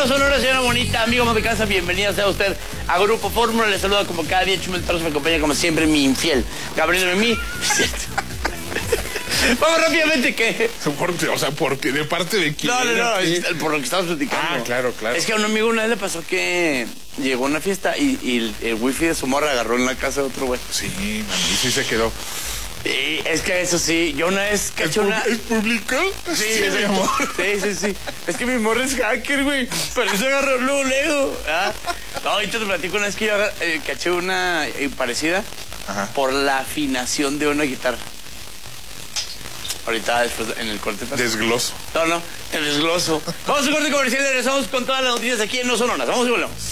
No Sonora, señora bonita, amigo de casa, bienvenida sea usted a Grupo Fórmula. Le saluda como cada día Chumel Torres, me acompaña como siempre mi infiel Gabriel Noemí. Vamos rápidamente, ¿qué? O sea, porque ¿de parte de quién? No, por lo que estamos platicando. Ah, claro. Es que a un amigo una vez le pasó que llegó a una fiesta y el wifi de su morra agarró en la casa de otro güey. Sí, y sí se quedó. Y es que eso sí, yo una vez caché una... ¿Es público? Sí, mi amor. Sí. Es que mi morra es hacker, güey. Pero eso agarró luego. ¿Ah? No, ahorita te platico una vez que yo caché una parecida. Ajá. Por la afinación de una guitarra. Ahorita después en el corte. Desgloso. No, el desgloso. Vamos a un corte comercial y regresamos con todas las noticias aquí en No Sonoras. Vamos y volvemos.